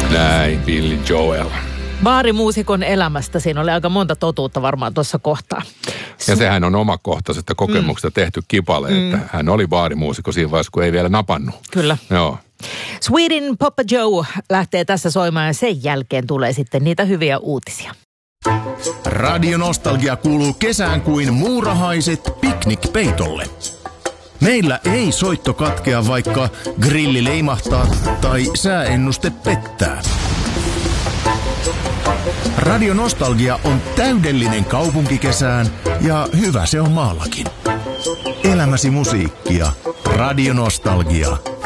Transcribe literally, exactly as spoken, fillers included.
Näin, Billy Joel. Baarimuusikon elämästä. Siinä oli aika monta totuutta varmaan tuossa kohtaa. Ja sehän on omakohtaisesta kokemuksesta mm. tehty kipale, että mm. hän oli baarimuusikko siinä vaiheessa, kun ei vielä napannut. Kyllä. Joo. Sweden Papa Joe lähtee tässä soimaan ja sen jälkeen tulee sitten niitä hyviä uutisia. Radio Nostalgia kuuluu kesään kuin muurahaiset piknikpeitolle. Meillä ei soitto katkea, vaikka grilli leimahtaa tai sääennuste pettää. Radio Nostalgia on täydellinen kaupunkikesään ja hyvä se on maallakin. Elämäsi musiikkia. Radio Nostalgia.